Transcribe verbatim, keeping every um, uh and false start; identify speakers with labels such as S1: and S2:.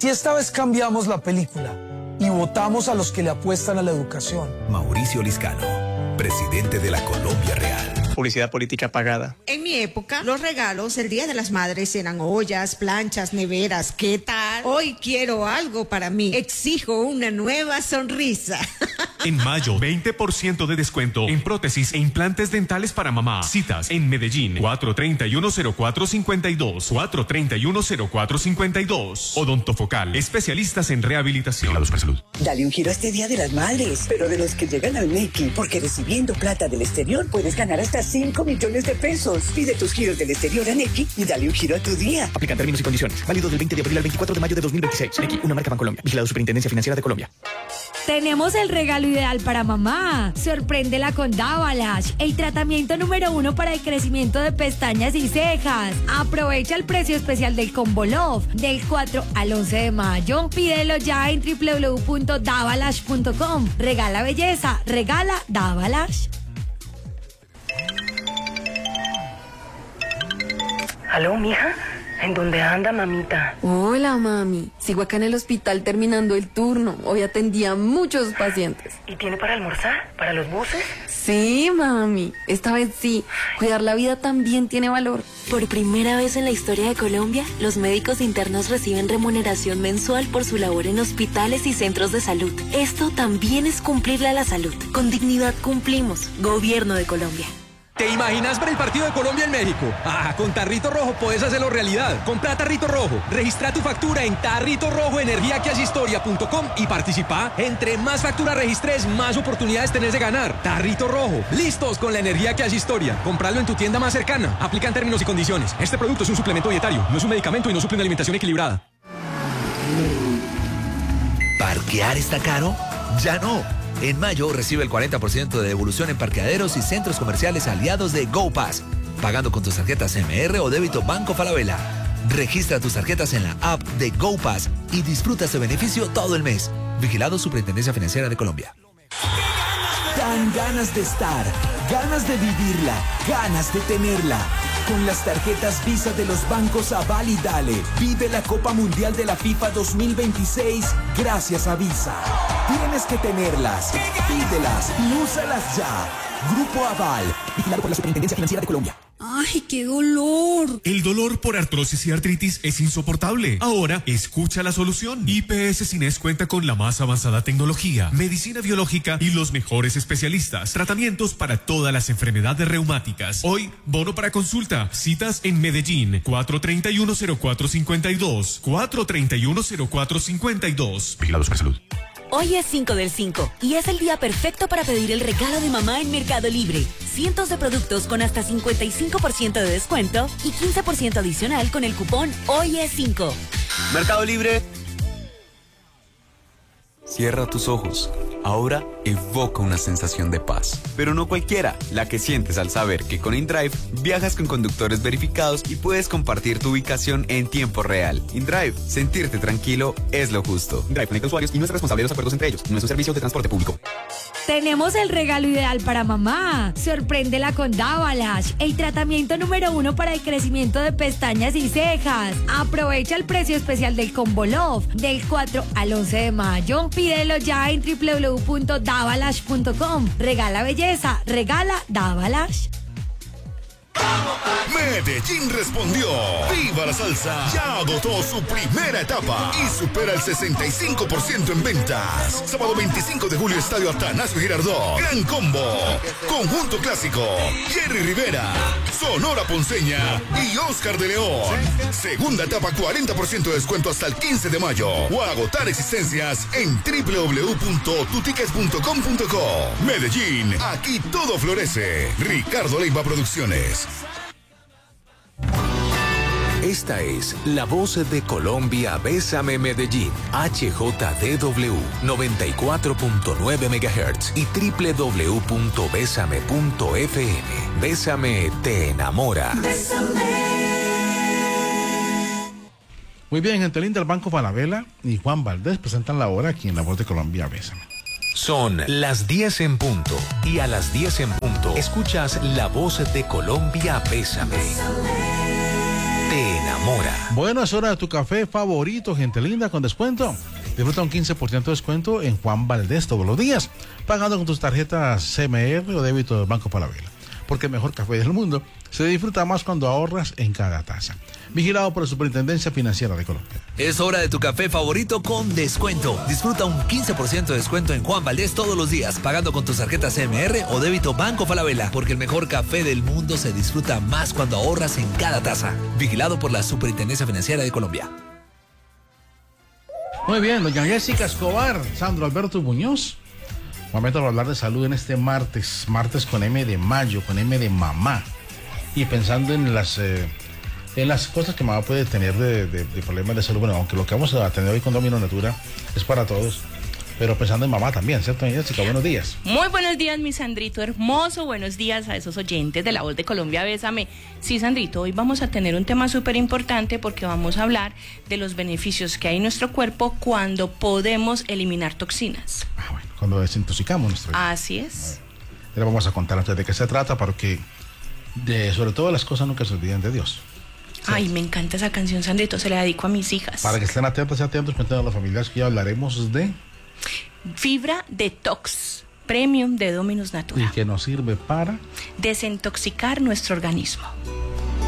S1: Si esta vez cambiamos la película y votamos a los que le apuestan a la educación.
S2: Mauricio Liscano, presidente de la Colombia Real.
S3: Publicidad política pagada.
S4: En mi época, los regalos el Día de las Madres eran ollas, planchas, neveras. ¿Qué tal? Hoy quiero algo para mí. Exijo una nueva sonrisa.
S5: En mayo, veinte por ciento de descuento en prótesis e implantes dentales para mamá. Citas en Medellín, cuatro treinta y uno cero cuatro cincuenta y dos, cuatro treinta y uno cero cuatro cincuenta y dos. Odontofocal, especialistas en rehabilitación. Vigilados para salud.
S6: Dale un giro a este Día de las Madres, pero de los que llegan al Nequi, porque recibiendo plata del exterior puedes ganar hasta cinco millones de pesos. Pide tus giros del exterior a Nequi y dale un giro a tu día.
S7: Aplican términos y condiciones. Válido del veinte de abril al veinticuatro de mayo de dos mil veintiséis. Nequi, una marca Bancolombia. Vigilado Superintendencia Financiera de Colombia.
S8: Tenemos el regalo ideal para mamá. Sorpréndela con Davalash, el tratamiento número uno para el crecimiento de pestañas y cejas. Aprovecha el precio especial del Combo Love del cuatro al once de mayo. Pídelo ya en doble u doble u doble u punto davalash punto com. Regala belleza, regala Davalash.
S9: ¿Aló, mija? ¿En dónde anda, mamita?
S10: Hola, mami. Sigo acá en el hospital terminando el turno. Hoy atendí a muchos pacientes.
S9: ¿Y tiene para almorzar? ¿Para los buses?
S10: Sí, mami. Esta vez sí. Cuidar la vida también tiene valor.
S11: Por primera vez en la historia de Colombia, los médicos internos reciben remuneración mensual por su labor en hospitales y centros de salud. Esto también es cumplirle a la salud. Con dignidad cumplimos. Gobierno de Colombia.
S12: ¿Te imaginas ver el partido de Colombia en México? Ah, con Tarrito Rojo puedes hacerlo realidad. Compra Tarrito Rojo, registra tu factura en tarrito rojo energía que hace historia punto com y participa. Entre más facturas registres, más oportunidades tenés de ganar. Tarrito Rojo, listos con la energía que hace historia. Compralo en tu tienda más cercana. Aplican términos y condiciones. Este producto es un suplemento dietario, no es un medicamento y no suple una alimentación equilibrada.
S2: ¿Parquear está caro? Ya no. En mayo recibe el cuarenta por ciento de devolución en parqueaderos y centros comerciales aliados de GoPass, pagando con tus tarjetas M R o débito Banco Falabella. Registra tus tarjetas en la app de GoPass y disfruta este beneficio todo el mes. Vigilado Superintendencia Financiera de Colombia.
S13: Dan ganas de estar, ganas de vivirla, ganas de tenerla. Con las tarjetas Visa de los bancos Aval y Dale, vive la Copa Mundial de la FIFA dos mil veintiséis gracias a Visa. Tienes que tenerlas, pídelas y úsalas ya. Grupo Aval, vigilado por la Superintendencia Financiera de Colombia.
S8: ¡Ay, qué dolor!
S5: El dolor por artrosis y artritis es insoportable. Ahora, escucha la solución. I P S Cines cuenta con la más avanzada tecnología, medicina biológica y los mejores especialistas. Tratamientos para todas las enfermedades reumáticas. Hoy, bono para consulta. Citas en Medellín, cuatro treinta y uno cero cuatro cincuenta y dos, cuatro treinta y uno cero cuatro cincuenta y dos. Vigilados para salud.
S11: Hoy es cinco del cinco y es el día perfecto para pedir el regalo de mamá en Mercado Libre. Cientos de productos con hasta cincuenta y cinco por ciento de descuento y quince por ciento adicional con el cupón Hoy es cinco.
S14: Mercado Libre. Cierra tus ojos. Ahora evoca una sensación de paz. Pero no cualquiera, la que sientes al saber que con InDrive viajas con conductores verificados y puedes compartir tu ubicación en tiempo real. InDrive, sentirte tranquilo es lo justo. InDrive conecta usuarios y no es responsable de los acuerdos entre ellos. No es un servicio de transporte público.
S8: Tenemos el regalo ideal para mamá. Sorpréndela con Davalash, el tratamiento número uno para el crecimiento de pestañas y cejas. Aprovecha el precio especial del Combo Love del cuatro al once de mayo. Pídelo ya en doble u doble u doble u punto davalash punto com. Regala belleza, regala Davalash.
S15: Medellín respondió. ¡Viva la salsa! Ya agotó su primera etapa y supera el sesenta y cinco por ciento en ventas. Sábado veinticinco de julio, Estadio Atanasio Girardot. Gran combo. Conjunto clásico. Jerry Rivera, Sonora Ponceña y Oscar de León. Segunda etapa, cuarenta por ciento de descuento hasta el quince de mayo. O agotar existencias en doble u doble u doble u punto tu tickets punto com punto co. Medellín, aquí todo florece. Ricardo Leiva Producciones.
S16: Esta es la voz de Colombia. Bésame Medellín, H J D W noventa y cuatro punto nueve megahertz y doble u doble u doble u punto bésame punto f m. Bésame te enamora.
S17: Muy bien, gente linda, el Banco Falabella y Juan Valdés presentan la hora aquí en La Voz de Colombia. Bésame.
S16: Son las diez en punto y a las diez en punto escuchas La Voz de Colombia. Bésame. Te enamora. enamora.
S17: Bueno, es hora de tu café favorito, gente linda, con descuento. Disfruta un quince por ciento de descuento en Juan Valdés todos los días, pagando con tus tarjetas C M R o débito del Banco Falabella. Porque el mejor café del mundo se disfruta más cuando ahorras en cada taza. Vigilado por la Superintendencia Financiera de Colombia.
S2: Es hora de tu café favorito con descuento. Disfruta un quince por ciento de descuento en Juan Valdés todos los días, pagando con tus tarjetas C M R o débito Banco Falabella. Porque el mejor café del mundo se disfruta más cuando ahorras en cada taza. Vigilado por la Superintendencia Financiera de Colombia.
S17: Muy bien, doña Jessica Escobar, Sandro Alberto Muñoz. Momento para hablar de salud en este martes, martes con M de mayo, con M de mamá. Y pensando en las eh, en las cosas que mamá puede tener de, de, de problemas de salud. Bueno, aunque lo que vamos a tener hoy con Domino Natura es para todos. Pero pensando en mamá también, ¿cierto, Jessica? Buenos días.
S18: Muy buenos días, mi Sandrito hermoso. Buenos días a esos oyentes de La Voz de Colombia, Bésame. Sí, Sandrito, hoy vamos a tener un tema súper importante porque vamos a hablar de los beneficios que hay en nuestro cuerpo cuando podemos eliminar toxinas.
S17: Ah, bueno, cuando desintoxicamos nuestro cuerpo.
S18: Así es.
S17: Le vamos a contar antes de qué se trata, porque de, sobre todo las cosas nunca se olviden de Dios.
S18: ¿Sí? Ay, me encanta esa canción, Sandrito, se la dedico a mis hijas.
S17: Para que estén atentos y atentos, cuenten a las familias que ya hablaremos de...
S18: Fibra Detox Premium de Dominus Natura.
S17: Y que nos sirve para
S18: desintoxicar nuestro organismo.